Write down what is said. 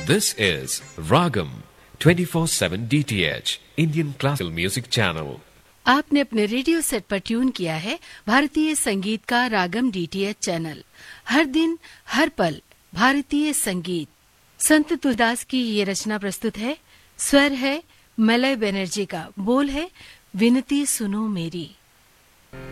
This is Ragam 24/7 DTH Indian Classical Music Channel. आपने अपने radio set पर tune किया है भारतीय संगीत का रागम डीटीएच चैनल। हर दिन हर पल भारतीय संगीत। संत तुलसीदास की ये रचना प्रस्तुत है। स्वर है मलय बनर्जी का, बोल है विनती सुनो मेरी।